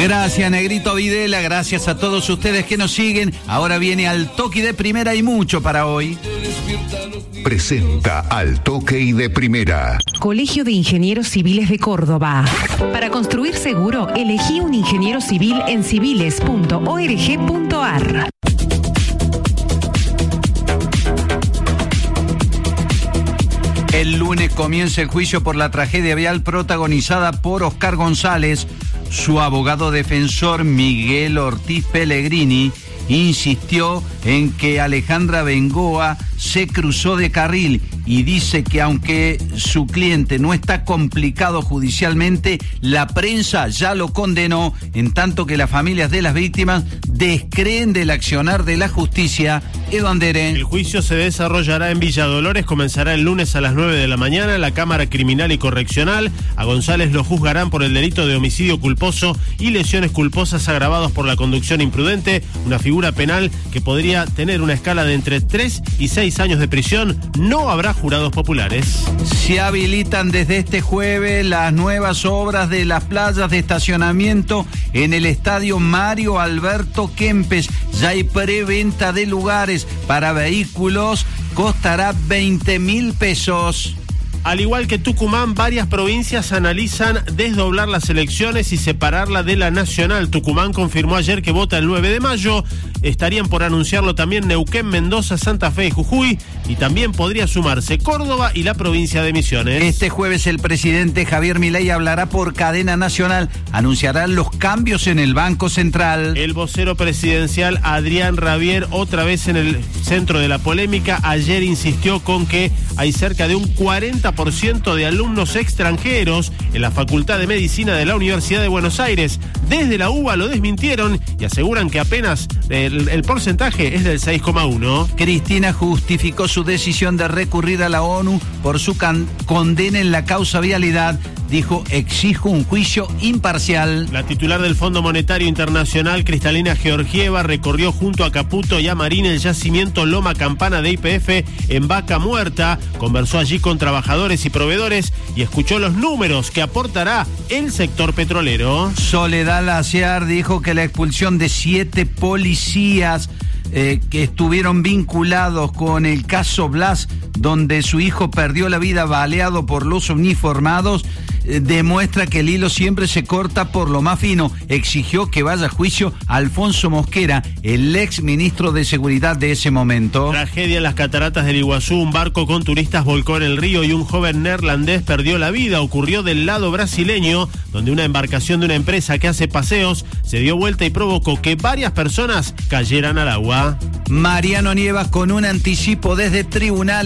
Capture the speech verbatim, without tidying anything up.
Gracias, Negrito Videla, gracias a todos ustedes que nos siguen. Ahora viene Al Toque de Primera y mucho para hoy. Presenta Al Toque y de Primera. Colegio de Ingenieros Civiles de Córdoba. Para construir seguro, elegí un ingeniero civil en civiles punto org punto ar. El lunes comienza el juicio por la tragedia vial protagonizada por Oscar González. Su abogado defensor, Miguel Ortiz Pellegrini, insistió en que Alejandra Bengoa se cruzó de carril y dice que aunque su cliente no está complicado judicialmente, la prensa ya lo condenó, en tanto que las familias de las víctimas descreen del accionar de la justicia. Edu Andere. El juicio se desarrollará en Villa Dolores, comenzará el lunes a las nueve de la mañana en la Cámara Criminal y Correccional. A González lo juzgarán por el delito de homicidio culposo y lesiones culposas agravados por la conducción imprudente, una figura penal que podría tener una escala de entre tres y seis años de prisión. No habrá jurados populares. Se habilitan desde este jueves las nuevas obras de las playas de estacionamiento en el estadio Mario Alberto Kempes. Ya hay preventa de lugares para vehículos, costará veinte mil pesos. Al igual que Tucumán, varias provincias analizan desdoblar las elecciones y separarla de la nacional. Tucumán confirmó ayer que vota el nueve de mayo. Estarían por anunciarlo también Neuquén, Mendoza, Santa Fe y Jujuy. Y también podría sumarse Córdoba y la provincia de Misiones. Este jueves el presidente Javier Milei hablará por cadena nacional. Anunciará los cambios en el Banco Central. El vocero presidencial Adrián Rabier, otra vez en el centro de la polémica, ayer insistió con que hay cerca de un cuarenta por ciento de alumnos extranjeros en la Facultad de Medicina de la Universidad de Buenos Aires. Desde la U B A lo desmintieron y aseguran que apenas el, el porcentaje es del seis coma uno. Cristina justificó su decisión de recurrir a la ONU por su can- condena en la causa vialidad. Dijo, exijo un juicio imparcial. La titular del Fondo Monetario Internacional, Cristalina Georgieva, recorrió junto a Caputo y a Marín el yacimiento Loma Campana de Y P F en Vaca Muerta. Conversó allí con trabajadores y proveedores y escuchó los números que aportará el sector petrolero. Soledad Laciar dijo que la expulsión de siete policías eh, que estuvieron vinculados con el caso Blas, donde su hijo perdió la vida baleado por los uniformados, eh, demuestra que el hilo siempre se corta por lo más fino. Exigió que vaya a juicio Alfonso Mosquera, el ex ministro de Seguridad de ese momento. Tragedia en las cataratas del Iguazú. Un barco con turistas volcó en el río y un joven neerlandés perdió la vida. Ocurrió del lado brasileño, donde una embarcación de una empresa que hace paseos se dio vuelta y provocó que varias personas cayeran al agua. Mariano Nievas con un anticipo desde tribunal.